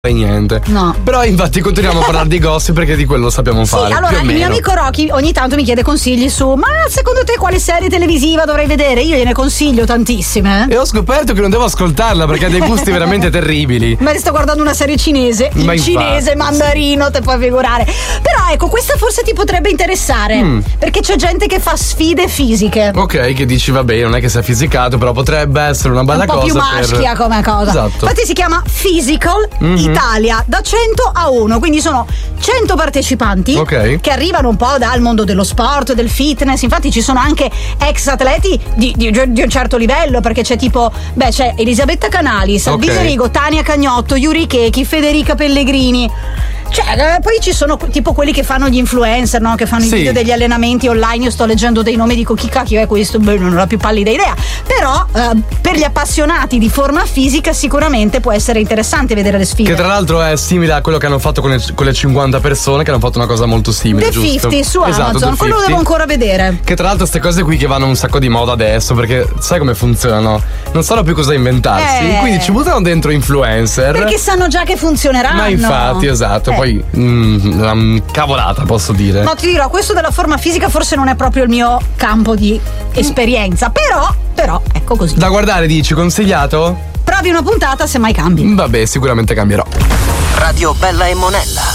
niente. No. Però infatti continuiamo a parlare di gossip perché di quello sappiamo fare. Sì, allora più o il meno. mio amico Rocky ogni tanto mi chiede consigli su: ma secondo te quale serie televisiva dovrei vedere? Io gliene consiglio tantissime. E ho scoperto che non devo ascoltarla perché ha dei gusti veramente terribili. Ma sto guardando una serie cinese, Ma in cinese, infatti, mandarino, te puoi figurare. Però ecco, questa forse ti potrebbe interessare, perché c'è gente che fa sfide fisiche. Ok, che dici vabbè, non è che sia fisicato, però potrebbe essere una bella Un po' cosa. più maschia come cosa. Esatto. Infatti si chiama Physical Italia, da 100 a 1, quindi sono 100 partecipanti Ok. che arrivano un po' dal mondo dello sport, del fitness. Infatti ci sono anche ex atleti di un certo livello, perché c'è tipo, c'è Elisabetta Canali, Salvini Ok. Rigo, Tania Cagnotto, Yuri Chechi, Federica Pellegrini. Cioè, poi ci sono tipo quelli che fanno gli influencer, no? Che fanno i Sì. video degli allenamenti online. Io sto leggendo dei nomi e dico chi cacchio è questo? Non ho la più pallida idea. Però per gli appassionati di forma fisica sicuramente può essere interessante vedere le sfide. Che tra l'altro è simile a quello che hanno fatto con le 50 persone, che hanno fatto una cosa molto simile. The giusto? 50 su Esatto, Amazon, The quello 50. devo ancora vedere. Che tra l'altro queste cose qui che vanno un sacco di moda adesso, perché sai come funzionano? Non sanno più cosa inventarsi, quindi ci buttano dentro influencer. Perché sanno già che funzioneranno. Ma infatti, esatto, poi una cavolata posso dire. No, ti dirò, questo della forma fisica forse non è proprio il mio campo di esperienza, però ecco così. Da guardare dici, consigliato? Provi una puntata se mai cambi. Vabbè, sicuramente cambierò. Radio Bella e Monella.